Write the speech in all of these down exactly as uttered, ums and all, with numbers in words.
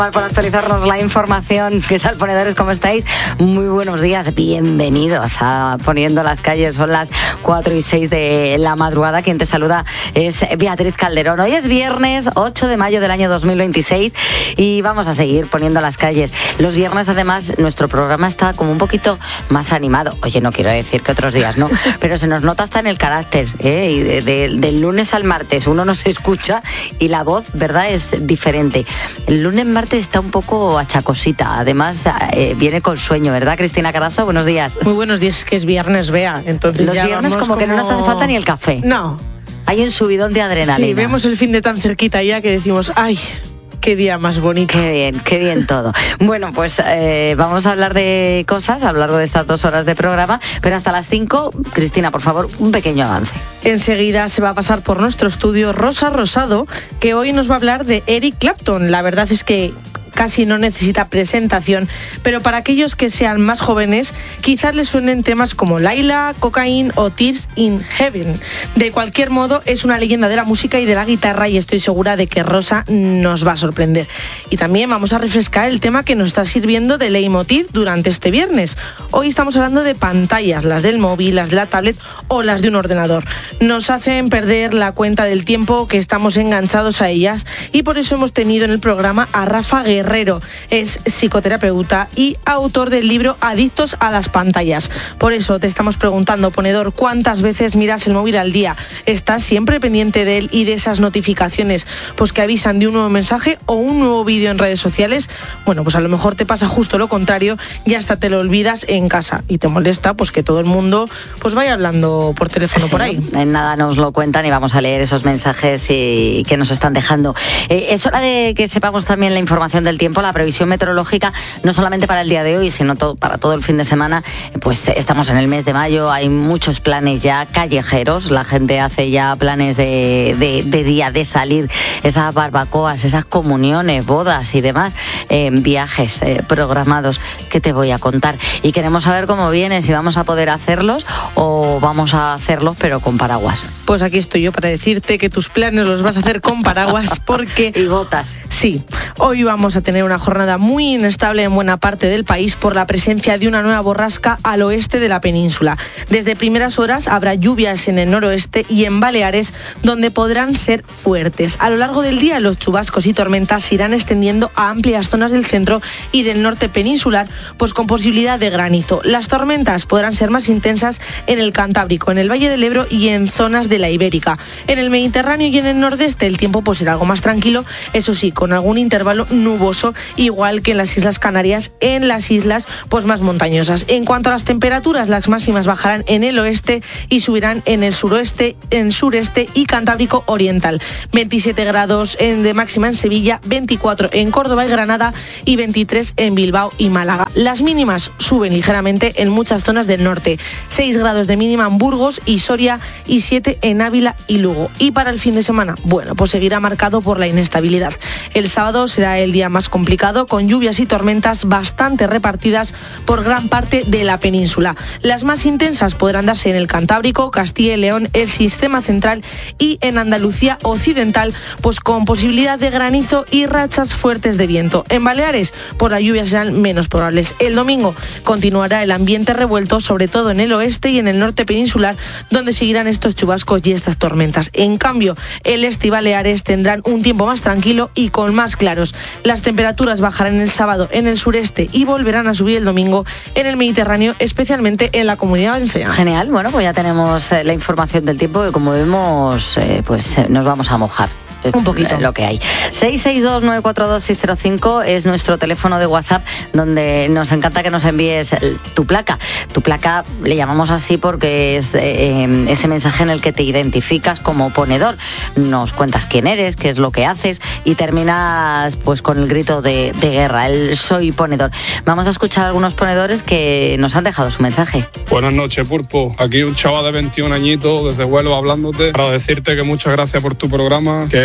Para actualizarnos la información. ¿Qué tal, ponedores? ¿Cómo estáis? Muy buenos días, bienvenidos a Poniendo las Calles. Son las cuatro y seis de la madrugada. Quien te saluda es Beatriz Calderón. Hoy es viernes ocho de mayo del año dos mil veintiséis y vamos a seguir poniendo las calles. Los viernes, además, nuestro programa está como un poquito más animado. Oye, no quiero decir que otros días no, pero se nos nota hasta en el carácter, ¿eh? Y de, de, del lunes al martes uno no se escucha y la voz, ¿verdad?, es diferente. El lunes, martes está un poco achacosita, además eh, viene con sueño, ¿verdad, Cristina Carazo? Buenos días. Muy buenos días, que es viernes, Bea. Entonces los ya viernes como, como que no nos hace falta ni el café. No. Hay un subidón de adrenalina. Sí, vemos el fin de tan cerquita ya que decimos, ¡ay! Qué día más bonito. Qué bien, qué bien todo. Bueno, pues eh, vamos a hablar de cosas a lo largo de estas dos horas de programa, pero hasta las cinco, Cristina, por favor, un pequeño avance. Enseguida se va a pasar por nuestro estudio Rosa Rosado, que hoy nos va a hablar de Eric Clapton. La verdad es que casi no necesita presentación, pero para aquellos que sean más jóvenes, quizás les suenen temas como Laila, Cocaine o Tears in Heaven. De cualquier modo, es una leyenda de la música y de la guitarra y estoy segura de que Rosa nos va a sorprender. Y también vamos a refrescar el tema que nos está sirviendo de leitmotiv durante este viernes. Hoy estamos hablando de pantallas, las del móvil, las de la tablet o las de un ordenador. Nos hacen perder la cuenta del tiempo que estamos enganchados a ellas y por eso hemos tenido en el programa a Rafa Guerrero. Guerrero es psicoterapeuta y autor del libro Adictos a las pantallas. Por eso te estamos preguntando, ponedor, ¿cuántas veces miras el móvil al día? ¿Estás siempre pendiente de él y de esas notificaciones pues que avisan de un nuevo mensaje o un nuevo vídeo en redes sociales? Bueno, pues a lo mejor te pasa justo lo contrario y hasta te lo olvidas en casa y te molesta pues que todo el mundo pues vaya hablando por teléfono, sí, por ahí. En nada nos lo cuentan y vamos a leer esos mensajes y que nos están dejando. Eh, es hora de que sepamos también la información del tiempo, la previsión meteorológica, no solamente para el día de hoy, sino todo, para todo el fin de semana. Pues estamos en el mes de mayo, hay muchos planes ya callejeros, la gente hace ya planes de, de, de día, de salir, esas barbacoas, esas comuniones, bodas y demás, eh, viajes eh, programados que te voy a contar. Y queremos saber cómo viene, si vamos a poder hacerlos o vamos a hacerlos pero con paraguas. Pues aquí estoy yo para decirte que tus planes los vas a hacer con paraguas porque... y gotas. Sí, hoy vamos a tener una jornada muy inestable en buena parte del país por la presencia de una nueva borrasca al oeste de la península. Desde primeras horas habrá lluvias en el noroeste y en Baleares, donde podrán ser fuertes. A lo largo del día los chubascos y tormentas se irán extendiendo a amplias zonas del centro y del norte peninsular, pues con posibilidad de granizo. Las tormentas podrán ser más intensas en el Cantábrico, en el Valle del Ebro y en zonas de la Ibérica. En el Mediterráneo y en el nordeste el tiempo pues será algo más tranquilo, eso sí, con algún intervalo nuboso, igual que en las Islas Canarias, en las islas pues más montañosas. En cuanto a las temperaturas, las máximas bajarán en el oeste y subirán en el suroeste, en sureste y Cantábrico oriental. veintisiete grados en, de máxima en Sevilla, veinticuatro en Córdoba y Granada y veintitrés en Bilbao y Málaga. Las mínimas suben ligeramente en muchas zonas del norte. seis grados de mínima en Burgos y Soria y siete en Ávila y Lugo. Y para el fin de semana, bueno, pues seguirá marcado por la inestabilidad. El sábado será el día más complicado, con lluvias y tormentas bastante repartidas por gran parte de la península. Las más intensas podrán darse en el Cantábrico, Castilla y León, el Sistema Central y en Andalucía Occidental, pues con posibilidad de granizo y rachas fuertes de viento. En Baleares, por las lluvias serán menos probables. El domingo continuará el ambiente revuelto, sobre todo en el oeste y en el norte peninsular, donde seguirán estos chubascos y estas tormentas. En cambio, el este y Baleares tendrán un tiempo más tranquilo y con más claros. Las temperaturas bajarán el sábado en el sureste y volverán a subir el domingo en el Mediterráneo, especialmente en la Comunidad Valenciana. Genial, bueno, pues ya tenemos eh, la información del tiempo que, como vemos, eh, pues eh, nos vamos a mojar. Un poquito. Lo que hay. seis seis dos, nueve cuatro dos, seis cero cinco es nuestro teléfono de WhatsApp, donde nos encanta que nos envíes tu placa. Tu placa le llamamos así porque es eh, ese mensaje en el que te identificas como ponedor. Nos cuentas quién eres, qué es lo que haces y terminas pues con el grito de, de guerra, el soy ponedor. Vamos a escuchar a algunos ponedores que nos han dejado su mensaje. Buenas noches, Pulpo. Aquí un chaval de veintiún añitos desde Huelva hablándote para decirte que muchas gracias por tu programa, que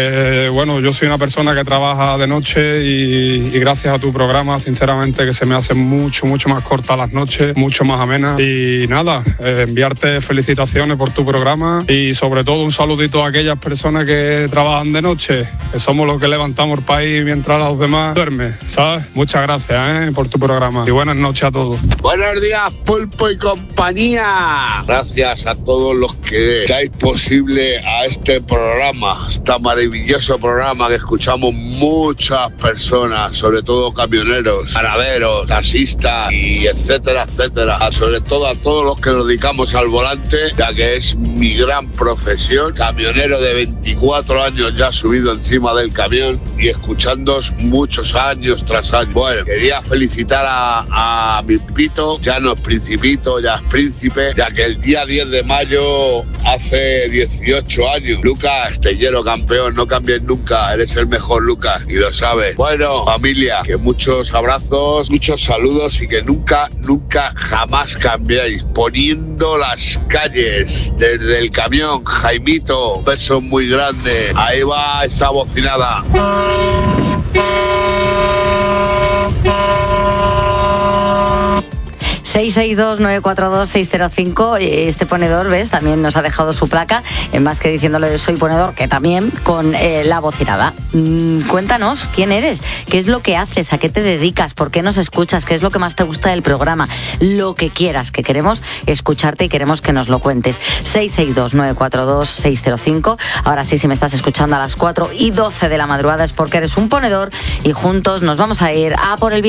que bueno, yo soy una persona que trabaja de noche y, y gracias a tu programa, sinceramente, que se me hacen mucho, mucho más cortas las noches, mucho más amenas. Y nada, eh, enviarte felicitaciones por tu programa y sobre todo un saludito a aquellas personas que trabajan de noche, que somos los que levantamos el país mientras los demás duermen, ¿sabes? Muchas gracias, ¿eh? por tu programa y buenas noches a todos. Buenos días, Pulpo y compañía. Gracias a todos los que dais posible a este programa, este maravilloso programa que escuchamos muchas personas, sobre todo camioneros, ganaderos, taxistas y etcétera, etcétera. Sobre todo a todos los que nos dedicamos al volante, ya que es mi gran profesión. Camionero de veinticuatro años ya subido encima del camión y escuchándoos muchos años tras años. Bueno, quería felicitar a, a mi pito, ya no es principito, ya es príncipe, ya que el día diez de mayo hace dieciocho años. Lucas, Tellero campeón, no cambies nunca, eres el mejor, Lucas, y lo sabes. Bueno, familia, que muchos abrazos, muchos saludos y que nunca, nunca, jamás cambiéis, poniendo las calles desde el camión. Jaimito, un beso muy grande. Ahí va esa bocinada. seis seis dos nueve cuatro dos seis cero cinco. Este ponedor, ¿ves? También nos ha dejado su placa, en más que diciéndole soy ponedor, que también con eh, la bocinada. Mm, cuéntanos, ¿quién eres? ¿Qué es lo que haces? ¿A qué te dedicas? ¿Por qué nos escuchas? ¿Qué es lo que más te gusta del programa? Lo que quieras, que queremos escucharte y queremos que nos lo cuentes. seis seis dos nueve cuatro dos seis cero cinco. Ahora sí, si me estás escuchando a las cuatro y doce de la madrugada es porque eres un ponedor y juntos nos vamos a ir a por el